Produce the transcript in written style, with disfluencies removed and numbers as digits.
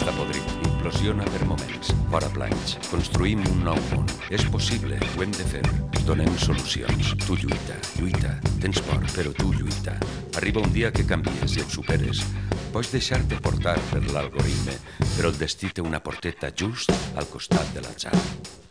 està podrit. Implosiona per moments. Fora planys. Construïm un nou món. És possible, ho hem de fer. Donem solucions. Tu lluita, lluita. Tens por, però tu lluita. Arriba un dia que canvies i ho superes. Pots deixar-te portar per l'algoritme, però el destí té una porteta just al costat de l'atzar.